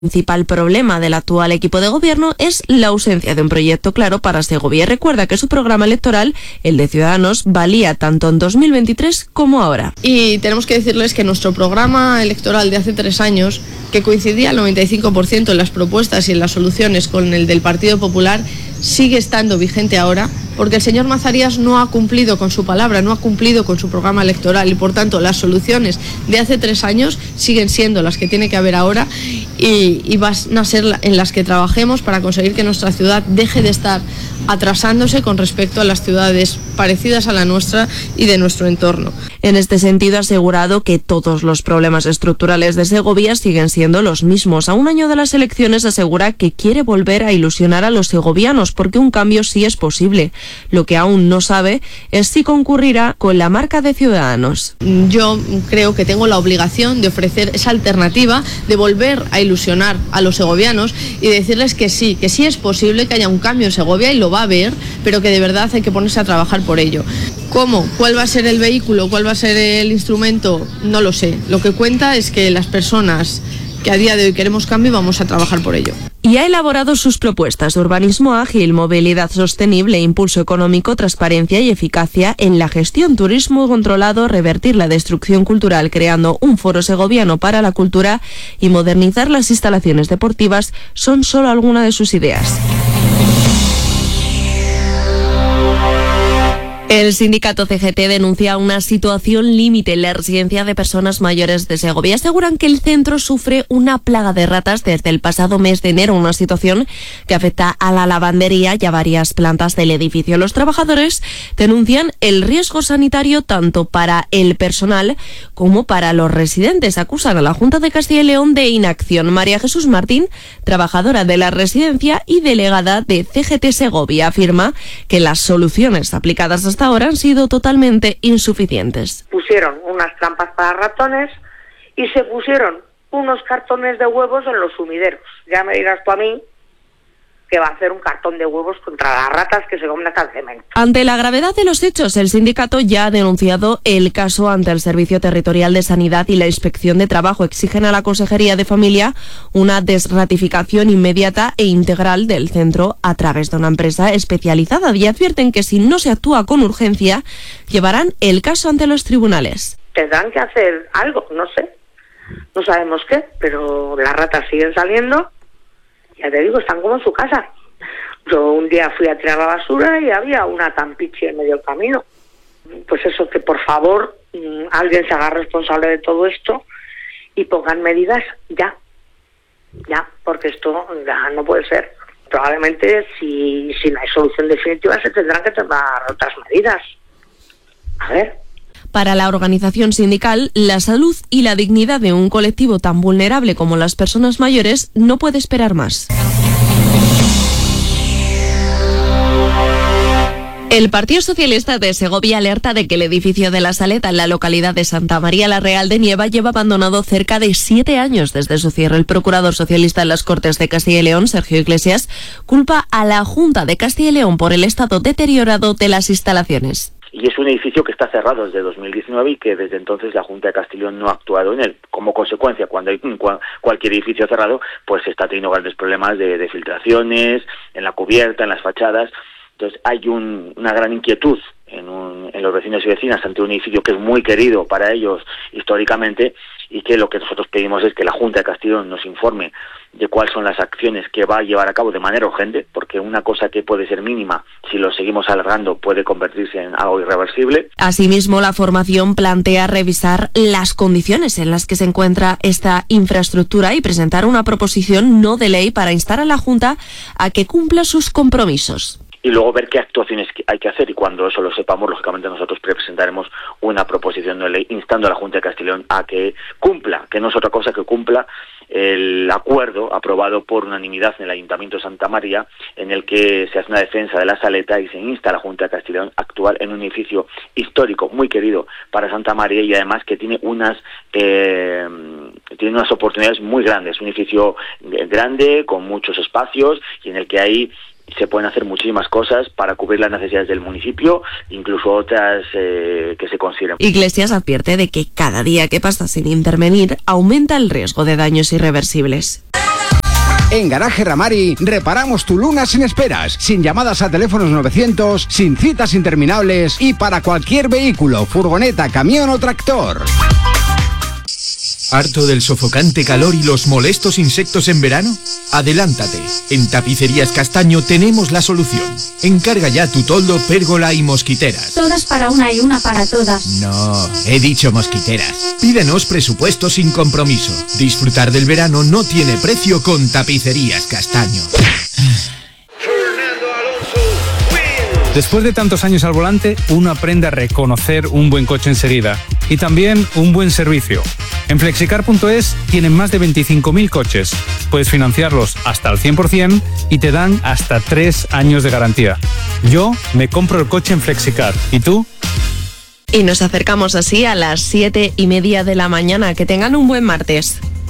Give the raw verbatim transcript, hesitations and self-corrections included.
El principal problema del actual equipo de gobierno es la ausencia de un proyecto claro para Segovia. Recuerda que su programa electoral, el de Ciudadanos, valía tanto en dos mil veintitrés como ahora. Y tenemos que decirles que nuestro programa electoral de hace tres años, que coincidía al noventa y cinco por ciento en las propuestas y en las soluciones con el del Partido Popular, sigue estando vigente ahora, porque el señor Mazarías no ha cumplido con su palabra, no ha cumplido con su programa electoral y por tanto las soluciones de hace tres años siguen siendo las que tiene que haber ahora y, y van a ser en las que trabajemos para conseguir que nuestra ciudad deje de estar atrasándose con respecto a las ciudades parecidas a la nuestra y de nuestro entorno. En este sentido, ha asegurado que todos los problemas estructurales de Segovia siguen siendo los mismos. A un año de las elecciones asegura que quiere volver a ilusionar a los segovianos porque un cambio sí es posible. Lo que aún no sabe es si concurrirá con la marca de Ciudadanos. Yo creo que tengo la obligación de ofrecer esa alternativa, de volver a ilusionar a los segovianos y decirles que sí, que sí es posible que haya un cambio en Segovia y lo va a haber, pero que de verdad hay que ponerse a trabajar por ello. ¿Cómo? ¿Cuál va a ser el vehículo? ¿Cuál va a ser el instrumento? No lo sé. Lo que cuenta es que las personas que a día de hoy queremos cambio vamos a trabajar por ello. Y ha elaborado sus propuestas de urbanismo ágil, movilidad sostenible, impulso económico, transparencia y eficacia en la gestión, turismo controlado, revertir la destrucción cultural creando un foro segoviano para la cultura y modernizar las instalaciones deportivas son solo algunas de sus ideas. El sindicato C G T denuncia una situación límite en la residencia de personas mayores de Segovia. Aseguran que el centro sufre una plaga de ratas desde el pasado mes de enero, una situación que afecta a la lavandería y a varias plantas del edificio. Los trabajadores denuncian el riesgo sanitario tanto para el personal como para los residentes. Acusan a la Junta de Castilla y León de inacción. María Jesús Martín, trabajadora de la residencia y delegada de C G T Segovia, afirma que las soluciones aplicadas hasta ahora han sido totalmente insuficientes. Pusieron unas trampas para ratones y se pusieron unos cartones de huevos en los sumideros. Ya me dirás tú a mí que va a hacer un cartón de huevos contra las ratas que se comen hasta el cemento. Ante la gravedad de los hechos, el sindicato ya ha denunciado el caso ante el Servicio Territorial de Sanidad y la Inspección de Trabajo. Exigen a la Consejería de Familia una desratificación inmediata e integral del centro a través de una empresa especializada y advierten que si no se actúa con urgencia, llevarán el caso ante los tribunales. Tendrán que hacer algo, no sé, no sabemos qué, pero las ratas siguen saliendo. Ya te digo, están como en su casa. Yo un día fui a tirar la basura y había una tampichi en medio del camino. Pues eso, que por favor mmm, alguien se haga responsable de todo esto y pongan medidas ya. Ya, porque esto ya no puede ser. Probablemente si, si no hay solución definitiva se tendrán que tomar otras medidas. A ver. Para la organización sindical, la salud y la dignidad de un colectivo tan vulnerable como las personas mayores no puede esperar más. El Partido Socialista de Segovia alerta de que el edificio de La Saleta en la localidad de Santa María la Real de Nieva lleva abandonado cerca de siete años desde su cierre. El procurador socialista en las Cortes de Castilla y León, Sergio Iglesias, culpa a la Junta de Castilla y León por el estado deteriorado de las instalaciones. Y es un edificio que está cerrado desde dos mil diecinueve y que desde entonces la Junta de Castilla y León no ha actuado en él. Como consecuencia, cuando hay cualquier edificio cerrado, pues se está teniendo grandes problemas de, de filtraciones, en la cubierta, en las fachadas. Entonces hay un, una gran inquietud en, un, en los vecinos y vecinas ante un edificio que es muy querido para ellos históricamente y que lo que nosotros pedimos es que la Junta de Castilla y León nos informe de cuáles son las acciones que va a llevar a cabo de manera urgente, porque una cosa que puede ser mínima, si lo seguimos alargando, puede convertirse en algo irreversible. Asimismo, la formación plantea revisar las condiciones en las que se encuentra esta infraestructura y presentar una proposición no de ley para instar a la Junta a que cumpla sus compromisos. Y luego ver qué actuaciones hay que hacer y cuando eso lo sepamos, lógicamente nosotros presentaremos una proposición de ley instando a la Junta de Castilla y León a que cumpla, que no es otra cosa que cumpla el acuerdo aprobado por unanimidad en el Ayuntamiento de Santa María en el que se hace una defensa de La Saleta y se insta a la Junta de Castilla y León a actuar en un edificio histórico muy querido para Santa María y además que tiene unas eh, tiene unas oportunidades muy grandes, un edificio grande con muchos espacios y en el que hay se pueden hacer muchísimas cosas para cubrir las necesidades del municipio, incluso otras eh, que se consideren. Iglesias advierte de que cada día que pasa sin intervenir aumenta el riesgo de daños irreversibles. En Garaje Ramari reparamos tu Luna sin esperas, sin llamadas a teléfonos novecientos, sin citas interminables y para cualquier vehículo, furgoneta, camión o tractor. ¿Harto del sofocante calor y los molestos insectos en verano? Adelántate. En Tapicerías Castaño tenemos la solución. Encarga ya tu toldo, pérgola y mosquiteras. Todas para una y una para todas. No, he dicho mosquiteras. Pídenos presupuesto sin compromiso. Disfrutar del verano no tiene precio con Tapicerías Castaño. Después de tantos años al volante, uno aprende a reconocer un buen coche enseguida y también un buen servicio. En flexicar punto es tienen más de veinticinco mil coches. Puedes financiarlos hasta el cien por ciento y te dan hasta tres años de garantía. Yo me compro el coche en Flexicar. ¿Y tú? Y nos acercamos así a las siete y media de la mañana. Que tengan un buen martes.